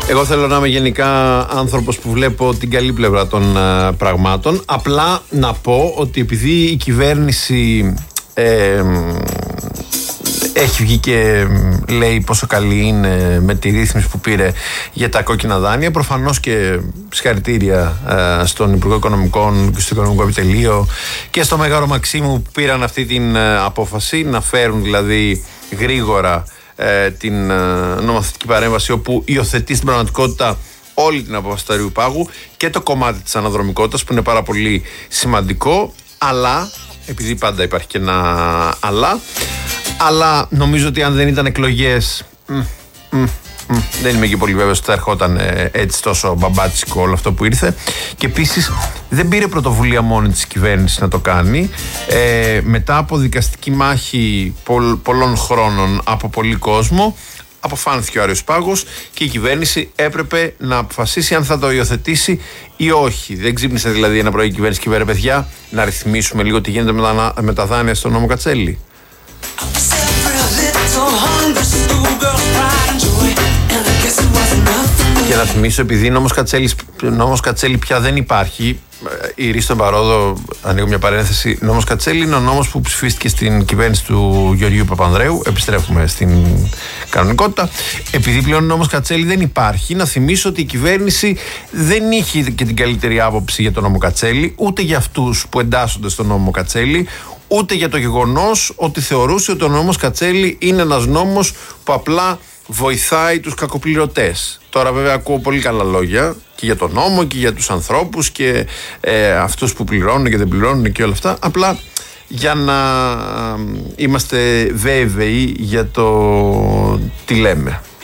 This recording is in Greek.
Εγώ θέλω να είμαι γενικά άνθρωπος που βλέπω την καλή πλευρά των πραγμάτων. Απλά να πω ότι επειδή η κυβέρνηση έχει βγει και λέει πόσο καλή είναι με τη ρύθμιση που πήρε για τα κόκκινα δάνεια, προφανώς και συγχαρητήρια στον Υπουργό Οικονομικών και στο Οικονομικό Επιτελείο και στο Μέγαρο Μαξίμου που πήραν αυτή την απόφαση να φέρουν δηλαδή γρήγορα την νομοθετική παρέμβαση, όπου υιοθετεί στην πραγματικότητα όλη την απόφαση του αερίου πάγου και το κομμάτι της αναδρομικότητας που είναι πάρα πολύ σημαντικό. Αλλά, επειδή πάντα υπάρχει και ένα αλλά νομίζω ότι αν δεν ήταν εκλογές δεν είμαι και πολύ βέβαιος ότι θα ερχόταν έτσι τόσο μπαμπάτσικο όλο αυτό που ήρθε. Και επίσης δεν πήρε πρωτοβουλία μόνη της κυβέρνηση να το κάνει. Μετά από δικαστική μάχη πολλών χρόνων από πολύ κόσμο, αποφάνθηκε ο Άρειος Πάγος και η κυβέρνηση έπρεπε να αποφασίσει αν θα το υιοθετήσει ή όχι. Δεν ξύπνησε δηλαδή ένα πρωί η κυβέρνηση και είπε: παιδιά, να ρυθμίσουμε λίγο τι γίνεται με τα δάνεια στον νόμο Κατσέλη. Και να θυμίσω, επειδή νόμος Κατσέλη πια δεν υπάρχει, η Ρίστο Μπαρόδο, ανοίγω μια παρένθεση, νόμος Κατσέλη είναι ο νόμος που ψηφίστηκε στην κυβέρνηση του Γεωργίου Παπανδρέου. Επιστρέφουμε στην κανονικότητα. Επειδή πλέον ο νόμος Κατσέλη δεν υπάρχει, να θυμίσω ότι η κυβέρνηση δεν είχε και την καλύτερη άποψη για τον νόμο Κατσέλη, ούτε για αυτούς που εντάσσονται στον νόμο Κατσέλη, ούτε για το γεγονός ότι θεωρούσε ότι ο νόμος Κατσέλη είναι ένας νόμος που απλά βοηθάει τους κακοπληρωτές. Τώρα βέβαια ακούω πολύ καλά λόγια και για τον νόμο και για τους ανθρώπους και αυτούς που πληρώνουν και δεν πληρώνουν και όλα αυτά. Απλά για να είμαστε βέβαιοι για το τι λέμε.